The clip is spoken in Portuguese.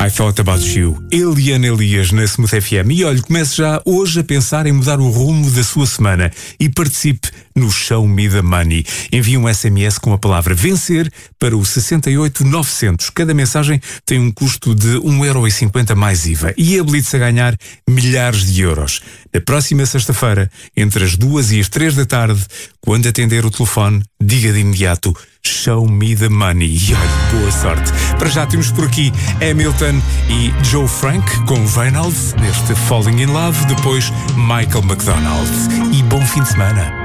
I Thought About You, Eliane Elias na Smooth FM. E olha, comece já hoje a pensar em mudar o rumo da sua semana e participe no Show Me the Money. Envie um SMS com a palavra vencer para o 68900. Cada mensagem tem um custo de 1,50€ mais IVA e habilite-se a ganhar milhares de euros. Na próxima sexta-feira, entre as 2 e as 3 da tarde, quando atender o telefone, diga de imediato Show Me the Money. E olha, boa sorte. Para já temos por aqui Hamilton e Joe Frank com Reynolds neste Falling in Love, depois Michael McDonald. E bom fim de semana.